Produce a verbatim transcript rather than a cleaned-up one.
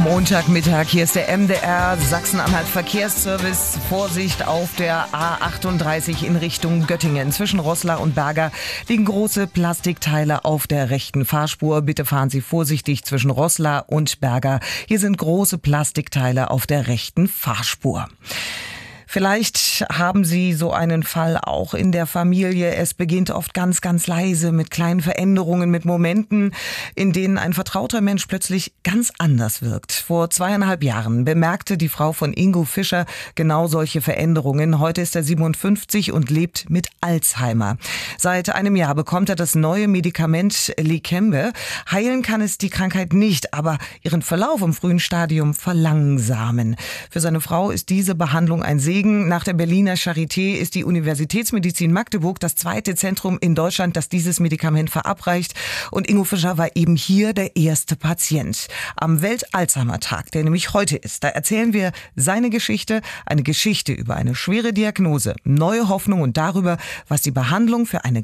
Montagmittag, hier ist der M D R Sachsen-Anhalt Verkehrsservice. Vorsicht auf der A achtunddreißig in Richtung Göttingen. Zwischen Roßla und Berger liegen große Plastikteile auf der rechten Fahrspur. Bitte fahren Sie vorsichtig zwischen Roßla und Berger. Hier sind große Plastikteile auf der rechten Fahrspur. Vielleicht haben Sie so einen Fall auch in der Familie. Es beginnt oft ganz, ganz leise mit kleinen Veränderungen, mit Momenten, in denen ein vertrauter Mensch plötzlich ganz anders wirkt. Vor zweieinhalb Jahren bemerkte die Frau von Ingo Fischer genau solche Veränderungen. Heute ist er siebenundfünfzig und lebt mit Alzheimer. Seit einem Jahr bekommt er das neue Medikament Leqembi. Heilen kann es die Krankheit nicht, aber ihren Verlauf im frühen Stadium verlangsamen. Für seine Frau ist diese Behandlung ein Segen. Nach der Berliner Charité ist die Universitätsmedizin Magdeburg das zweite Zentrum in Deutschland, das dieses Medikament verabreicht. Und Ingo Fischer war eben hier der erste Patient. Am Welt-Alzheimer-Tag, der nämlich heute ist, da erzählen wir seine Geschichte, eine Geschichte über eine schwere Diagnose, neue Hoffnung und darüber, was die Behandlung für eine